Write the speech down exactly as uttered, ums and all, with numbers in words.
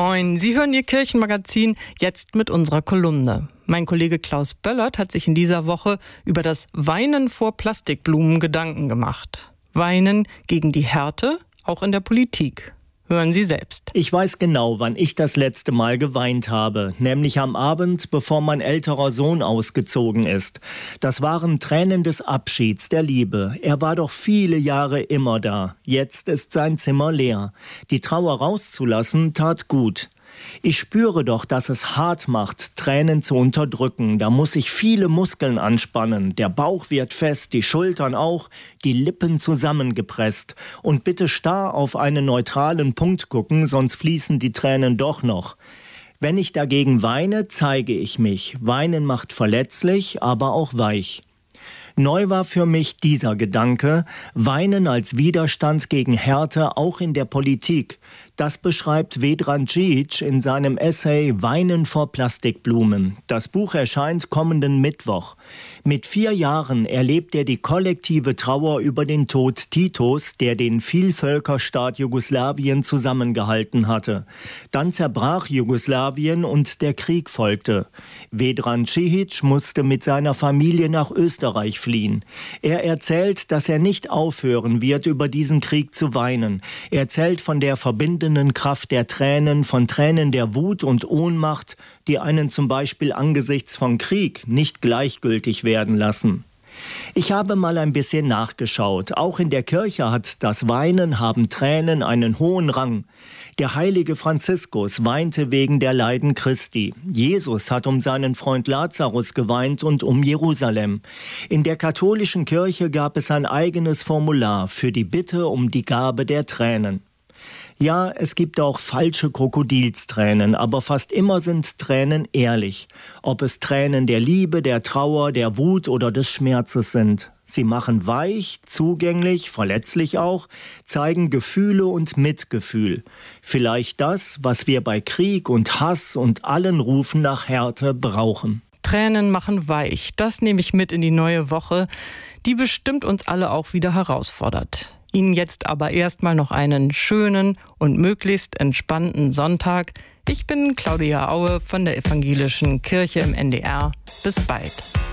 Moin, Sie hören Ihr Kirchenmagazin jetzt mit unserer Kolumne. Mein Kollege Klaus Böllert hat sich in dieser Woche über das Weinen vor Plastikblumen Gedanken gemacht. Weinen gegen die Härte, auch in der Politik. Hören Sie selbst. Ich weiß genau, wann ich das letzte Mal geweint habe, nämlich am Abend, bevor mein älterer Sohn ausgezogen ist. Das waren Tränen des Abschieds, der Liebe. Er war doch viele Jahre immer da. Jetzt ist sein Zimmer leer. Die Trauer rauszulassen tat gut. Ich spüre doch, dass es hart macht, Tränen zu unterdrücken. Da muss ich viele Muskeln anspannen. Der Bauch wird fest, die Schultern auch, die Lippen zusammengepresst. Und bitte starr auf einen neutralen Punkt gucken, sonst fließen die Tränen doch noch. Wenn ich dagegen weine, zeige ich mich. Weinen macht verletzlich, aber auch weich. Neu war für mich dieser Gedanke, Weinen als Widerstand gegen Härte auch in der Politik. Das beschreibt Vedran Djic in seinem Essay Weinen vor Plastikblumen. Das Buch erscheint kommenden Mittwoch. Mit vier Jahren erlebt er die kollektive Trauer über den Tod Titos, der den Vielvölkerstaat Jugoslawien zusammengehalten hatte. Dann zerbrach Jugoslawien und der Krieg folgte. Vedran Djic musste mit seiner Familie nach Österreich fliehen. Er erzählt, dass er nicht aufhören wird, über diesen Krieg zu weinen. Er erzählt von der verbindenden Kraft der Tränen, von Tränen der Wut und Ohnmacht, die einen zum Beispiel angesichts von Krieg nicht gleichgültig werden lassen. Ich habe mal ein bisschen nachgeschaut. Auch in der Kirche hat das Weinen, haben Tränen einen hohen Rang. Der heilige Franziskus weinte wegen der Leiden Christi. Jesus hat um seinen Freund Lazarus geweint und um Jerusalem. In der katholischen Kirche gab es ein eigenes Formular für die Bitte um die Gabe der Tränen. Ja, es gibt auch falsche Krokodilstränen, aber fast immer sind Tränen ehrlich. Ob es Tränen der Liebe, der Trauer, der Wut oder des Schmerzes sind. Sie machen weich, zugänglich, verletzlich auch, zeigen Gefühle und Mitgefühl. Vielleicht das, was wir bei Krieg und Hass und allen Rufen nach Härte brauchen. Tränen machen weich, das nehme ich mit in die neue Woche, die bestimmt uns alle auch wieder herausfordert. Ihnen jetzt aber erstmal noch einen schönen und möglichst entspannten Sonntag. Ich bin Claudia Aue von der Evangelischen Kirche im N D R. Bis bald.